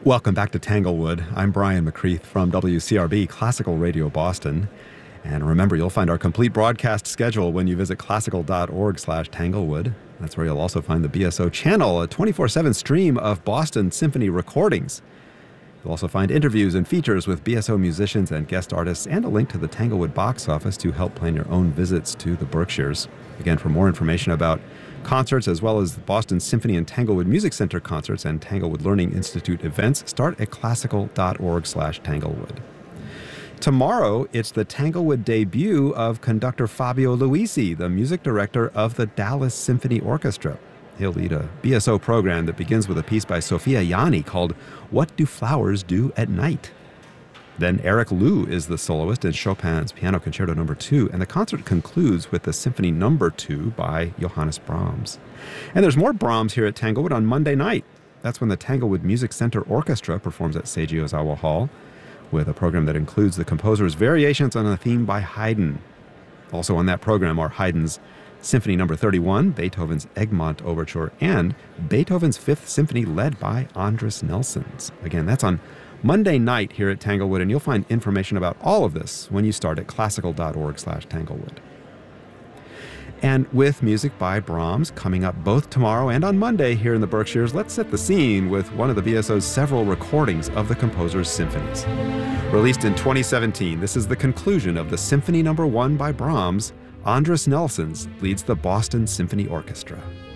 Welcome back to Tanglewood. I'm Brian McCreath from WCRB Classical Radio Boston. And remember, you'll find our complete broadcast schedule when you visit classical.org/Tanglewood. That's where you'll also find the BSO channel, a 24/7 stream of Boston Symphony recordings. You'll also find interviews and features with BSO musicians and guest artists, and a link to the Tanglewood box office to help plan your own visits to the Berkshires. Again, for more information about concerts as well as the Boston Symphony and Tanglewood Music Center concerts and Tanglewood Learning Institute events, start at classical.org/Tanglewood. Tomorrow, it's the Tanglewood debut of conductor Fabio Luisi, the music director of the Dallas Symphony Orchestra. He'll lead a BSO program that begins with a piece by Sofia Jani called What Do Flowers Do at Night? Then Eric Liu is the soloist in Chopin's Piano Concerto No. 2, and the concert concludes with the Symphony No. 2 by Johannes Brahms. And there's more Brahms here at Tanglewood on Monday night. That's when the Tanglewood Music Center Orchestra performs at Seiji Ozawa Hall, with a program that includes the composer's variations on a theme by Haydn. Also on that program are Haydn's Symphony No. 31, Beethoven's Egmont Overture, and Beethoven's Fifth Symphony led by Andris Nelsons. Again, that's on Monday night here at Tanglewood, and you'll find information about all of this when you start at classical.org/Tanglewood. And with music by Brahms coming up both tomorrow and on Monday here in the Berkshires, let's set the scene with one of the BSO's several recordings of the composer's symphonies. Released in 2017, this is the conclusion of the Symphony No. 1 by Brahms. Andris Nelsons leads the Boston Symphony Orchestra.